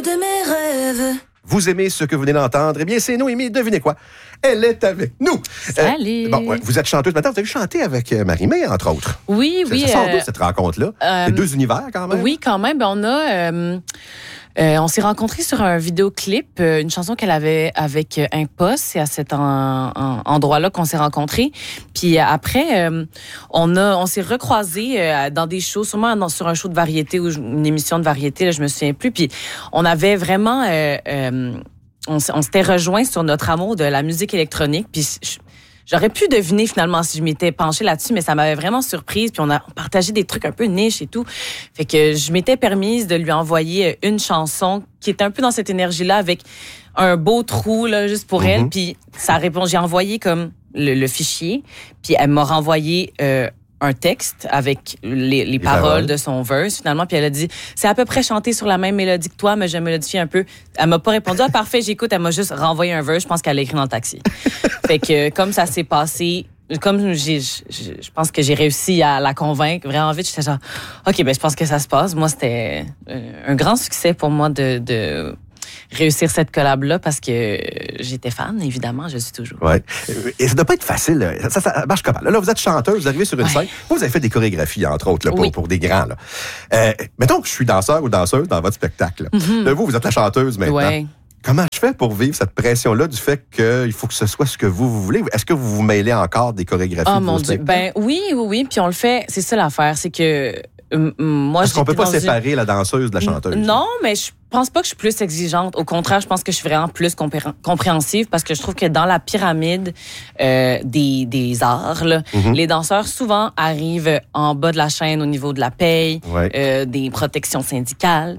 de mes rêves. Vous aimez ce que vous venez d'entendre? Eh bien, c'est Noémie. Devinez quoi? Elle est avec nous. Salut. Vous êtes chanteuse maintenant. Vous avez chanté avec Marie-Mé, entre autres. Oui. Ça sort d'où, cette rencontre-là? Les deux univers, quand même. Oui, quand même. On s'est rencontrés sur un vidéoclip, une chanson qu'elle avait avec Impost. C'est à cet endroit-là qu'on s'est rencontrés. Puis après, on s'est recroisés dans des shows, sûrement sur un show de variété ou une émission de variété, là, je me souviens plus. Puis on avait vraiment... on s'était rejoints sur notre amour de la musique électronique. Puis j'aurais pu deviner finalement si je m'étais penchée là-dessus, mais ça m'avait vraiment surprise. Puis on partagé des trucs un peu niche et tout. Fait que je m'étais permise de lui envoyer une chanson qui était un peu dans cette énergie-là avec un beau trou là, juste pour elle. Puis ça répond. J'ai envoyé comme le fichier. Puis elle m'a renvoyé un texte avec les paroles de son verse, finalement. Puis elle a dit, c'est à peu près chanté sur la même mélodie que toi, mais je mélodifie un peu. Elle m'a pas répondu, ah, parfait, j'écoute. Elle m'a juste renvoyé un verse. Je pense qu'elle l'a écrit dans le taxi. Fait que, comme ça s'est passé, comme je pense que j'ai réussi à la convaincre vraiment vite, j'étais genre, OK, je pense que ça se passe. Moi, c'était un grand succès pour moi de réussir cette collab-là parce que j'étais fan, évidemment, je suis toujours. Oui. Et ça doit pas être facile. Ça marche comment? Là, vous êtes chanteuse, vous arrivez sur une scène. Vous avez fait des chorégraphies, entre autres, là, pour des grands. Là. Mettons que je suis danseur ou danseuse dans votre spectacle. Là, vous êtes la chanteuse maintenant. Ouais. Comment je fais pour vivre cette pression-là du fait qu'il faut que ce soit ce que vous voulez? Est-ce que vous vous mêlez encore des chorégraphies? Oh mon Dieu. Oui. Puis on le fait. C'est ça l'affaire. C'est que moi, est-ce qu'on peut pas séparer la danseuse de la chanteuse? Non, mais je pense pas que je suis plus exigeante. Au contraire, je pense que je suis vraiment plus compréhensive parce que je trouve que dans la pyramide des arts, là, les danseurs souvent arrivent en bas de la chaîne au niveau de la paye, des protections syndicales,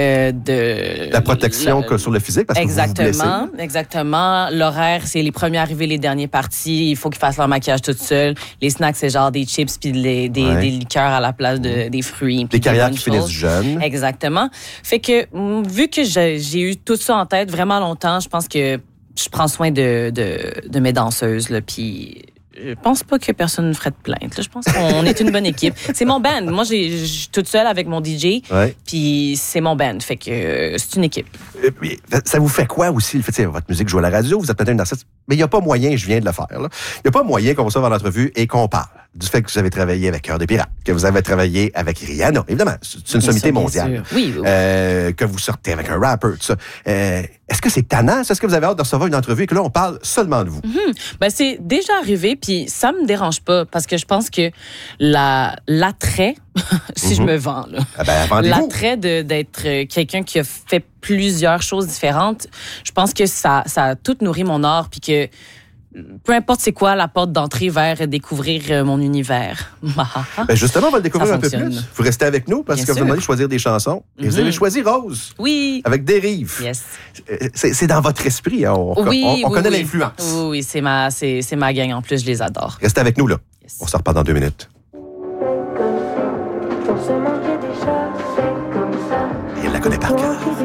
de la protection sur le physique parce que vous vous blessez. Exactement. L'horaire, c'est les premiers arrivés, les derniers partis. Il faut qu'ils fassent leur maquillage tout seuls. Les snacks, c'est genre des chips puis des liqueurs à la place des fruits. Des carrières qui finissent jeunes. Exactement. Fait que vu que j'ai eu tout ça en tête vraiment longtemps, je pense que je prends soin de mes danseuses, là, puis je pense pas que personne ne ferait de plainte. Là. Je pense qu'on est une bonne équipe. C'est mon band. Moi, je suis toute seule avec mon DJ, puis c'est mon band. Fait que c'est une équipe. Ça vous fait quoi aussi? Votre musique joue à la radio, vous êtes peut-être une artiste, mais il n'y a pas moyen, je viens de le faire. Il n'y a pas moyen qu'on soit dans l'entrevue et qu'on parle du fait que vous avez travaillé avec Cœur des Pirates, que vous avez travaillé avec Rihanna. Évidemment, c'est une sommité mondiale. Oui. Que vous sortez avec un rapper, tout ça. Est-ce que c'est tannant? Est-ce que vous avez hâte de recevoir une entrevue et que là, on parle seulement de vous? C'est déjà arrivé, puis ça me dérange pas, parce que je pense que l'attrait, si je me vends, là, l'attrait d'être quelqu'un qui a fait plusieurs choses différentes, je pense que ça a tout nourri mon art, puis que peu importe c'est quoi la porte d'entrée vers découvrir mon univers. Justement, on va le découvrir un peu plus. Vous restez avec nous parce que vous allez choisir des chansons. Et vous avez choisi Rose. Oui. Avec Dérive. Yes. C'est dans votre esprit. Hein? On connaît l'influence. Oui, c'est ma gang. En plus, je les adore. Restez avec nous, là. Yes. On se repart dans 2 minutes. Et elle la connaît par cœur.